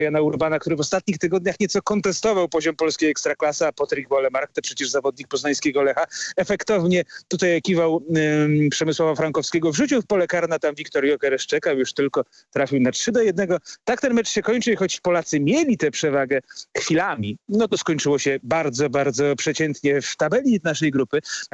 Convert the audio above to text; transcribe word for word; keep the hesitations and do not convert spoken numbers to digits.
Jana Urbana, który w ostatnich tygodniach nieco kontestował poziom polskiej ekstraklasy, a Patryk Wolemark, to przecież zawodnik poznańskiego Lecha, efektownie tutaj kiwał ym, Przemysława Frankowskiego, wrzucił w pole karne tam Wiktor Jokeres, czekał, już tylko trafił na trzy do jednego. Tak ten mecz się kończy, choć Polacy mieli tę przewagę chwilami, no to skończyło się bardzo, bardzo przeciętnie w tabeli naszej grupy.